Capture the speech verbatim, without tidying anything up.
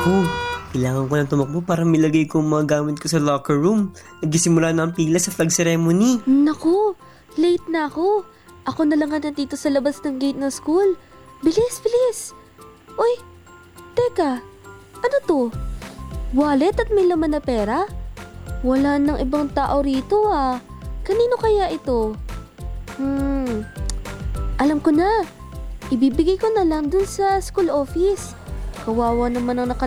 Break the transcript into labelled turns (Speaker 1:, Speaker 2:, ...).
Speaker 1: Naku, kailangan ko lang tumakbo para milagay ko ang mga gamit ko sa locker room. Nagsisimula na ang pila sa flag ceremony.
Speaker 2: Naku, late na ako. Ako na lang nga nandito sa labas ng gate ng school. Bilis, bilis. Uy, teka, ano to? Wallet at may laman na pera? Wala nang ibang tao rito ah. Kanino kaya ito? Hmm, alam ko na. Ibibigay ko na lang dun sa school office. Kawawa naman ang naka